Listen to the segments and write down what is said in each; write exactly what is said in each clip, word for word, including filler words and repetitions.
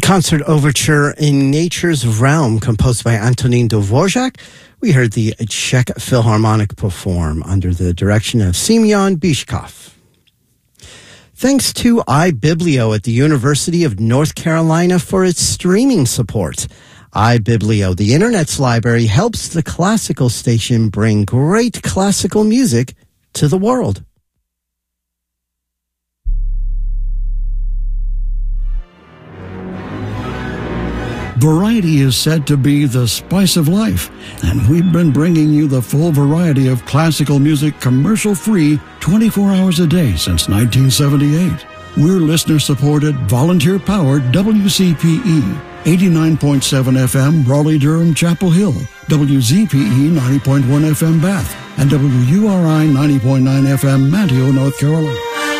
Concert Overture in Nature's Realm, composed by Antonín Dvořák. We heard the Czech Philharmonic perform under the direction of Semyon Bychkov. Thanks to iBiblio at the University of North Carolina for its streaming support. iBiblio, the Internet's library, helps the classical station bring great classical music to the world. Variety is said to be the spice of life, and we've been bringing you the full variety of classical music commercial-free twenty-four hours a day since nineteen seventy-eight. We're listener-supported, volunteer-powered W C P E, eighty-nine point seven F M, Raleigh-Durham, Chapel Hill, W Z P E, ninety point one F M, Bath, and W U R I, ninety point nine F M, Manteo, North Carolina.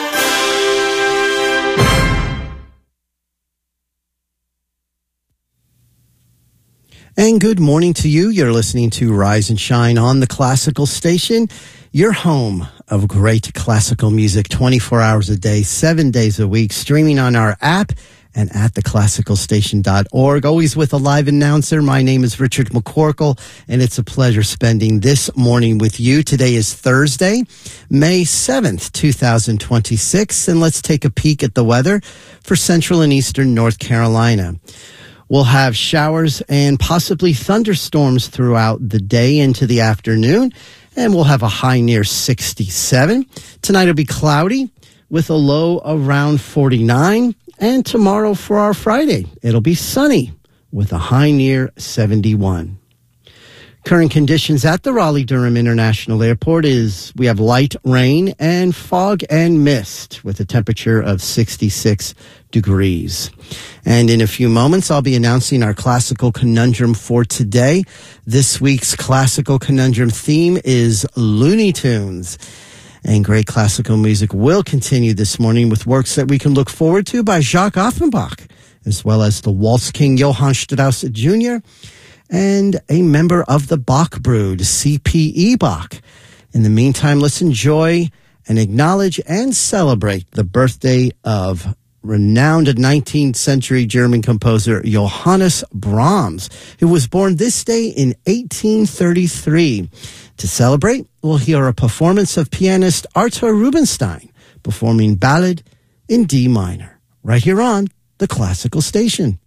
And good morning to you. You're listening to Rise and Shine on the Classical Station, your home of great classical music twenty-four hours a day, seven days a week, streaming on our app and at the classical station dot org. Always with a live announcer. My name is Richard McCorkle, and it's a pleasure spending this morning with you. Today is Thursday, May seventh, twenty twenty-six, and let's take a peek at the weather for central and eastern North Carolina. We'll have showers and possibly thunderstorms throughout the day into the afternoon, and we'll have a high near sixty-seven. Tonight will be cloudy with a low around forty-nine, and tomorrow for our Friday, it'll be sunny with a high near seventy-one. Current conditions at the Raleigh-Durham International Airport is we have light rain and fog and mist with a temperature of sixty-six degrees. And in a few moments, I'll be announcing our classical conundrum for today. This week's classical conundrum theme is Looney Tunes. And great classical music will continue this morning with works that we can look forward to by Jacques Offenbach, as well as the Waltz King Johann Strauss Junior and a member of the Bach Brood, C P E Bach. In the meantime, let's enjoy and acknowledge and celebrate the birthday of renowned nineteenth century German composer Johannes Brahms, who was born this day in eighteen thirty-three. To celebrate, we'll hear a performance of pianist Artur Rubinstein performing Ballad in D minor, right here on the Classical Station.